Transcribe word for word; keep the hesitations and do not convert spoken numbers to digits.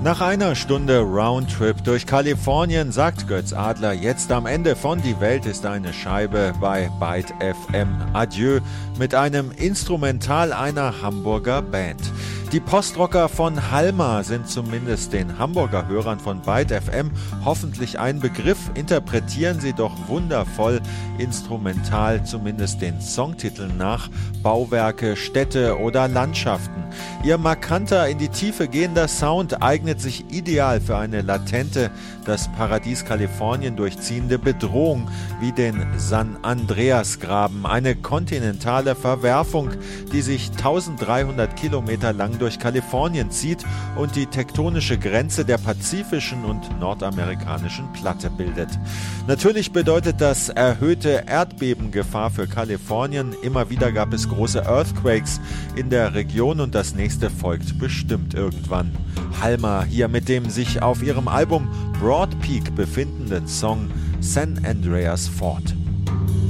Nach einer Stunde Roundtrip durch Kalifornien sagt Götz Adler jetzt am Ende von Die Welt ist eine Scheibe bei Byte F M Adieu mit einem Instrumental einer Hamburger Band. Die Postrocker von Halma sind zumindest den Hamburger Hörern von Byte F M hoffentlich ein Begriff, interpretieren sie doch wundervoll instrumental, zumindest den Songtiteln nach, Bauwerke, Städte oder Landschaften. Ihr markanter, in die Tiefe gehender Sound eignet sich ideal für eine latente, das Paradies Kalifornien durchziehende Bedrohung wie den San Andreas Graben, eine kontinentale Verwerfung, die sich dreizehnhundert Kilometer lang durch Kalifornien zieht und die tektonische Grenze der pazifischen und nordamerikanischen Platte bildet. Natürlich bedeutet das erhöhte Erdbebengefahr für Kalifornien. Immer wieder gab es große Earthquakes in der Region und das nächste folgt bestimmt irgendwann. Halma hier mit dem sich auf ihrem Album Broad Peak befindenden Song San Andreas Fort.